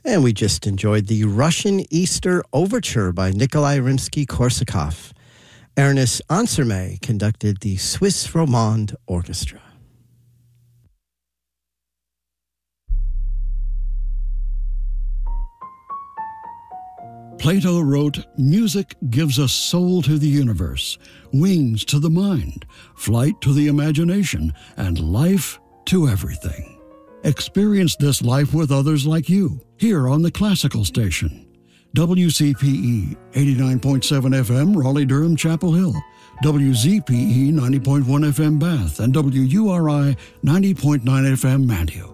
And we just enjoyed the Russian Easter Overture by Nikolai Rimsky-Korsakov. Ernest Ansermet conducted the Swiss Romande Orchestra. Plato wrote, "Music gives us soul to the universe, wings to the mind, flight to the imagination, and life to everything." Experience this life with others like you, here on the Classical Station. WCPE 89.7 FM, Raleigh-Durham, Chapel Hill. WZPE 90.1 FM, Bath. And WURI 90.9 FM, Manteo.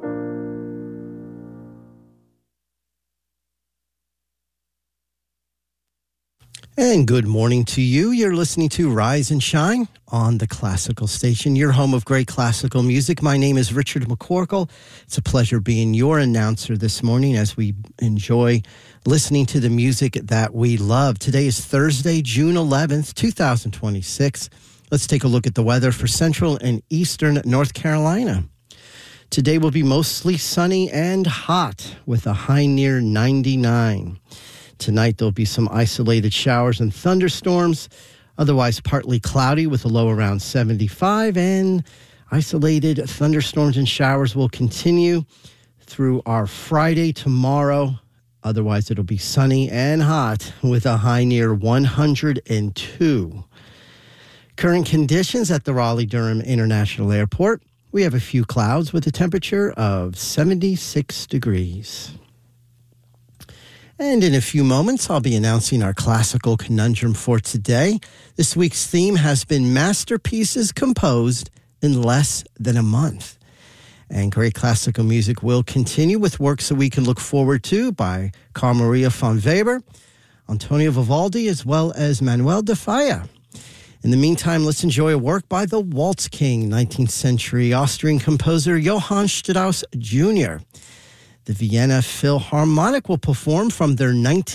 And good morning to you. You're listening to Rise and Shine on the Classical Station, your home of great classical music. My name is Richard McCorkle. It's a pleasure being your announcer this morning as we enjoy listening to the music that we love. Today is Thursday, June 11th, 2026. Let's take a look at the weather for central and eastern North Carolina. Today will be mostly sunny and hot with a high near 99. Tonight, there'll be some isolated showers and thunderstorms, otherwise partly cloudy with a low around 75, and isolated thunderstorms and showers will continue through our Friday tomorrow. Otherwise, it'll be sunny and hot with a high near 102. Current conditions at the Raleigh-Durham International Airport. We have a few clouds with a temperature of 76 degrees. And in a few moments, I'll be announcing our classical conundrum for today. This week's theme has been masterpieces composed in less than a month. And great classical music will continue with works that we can look forward to by Carl Maria von Weber, Antonio Vivaldi, as well as Manuel de Falla. In the meantime, let's enjoy a work by the Waltz King, 19th century Austrian composer Johann Strauss Jr. The Vienna Philharmonic will perform from their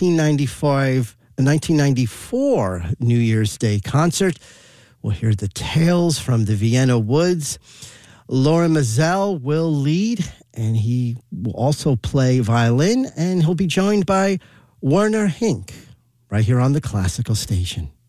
1994 New Year's Day concert. We'll hear the Tales from the Vienna Woods. Laurent Mazel will lead, and he will also play violin, and he'll be joined by Werner Hink right here on the Classical Station.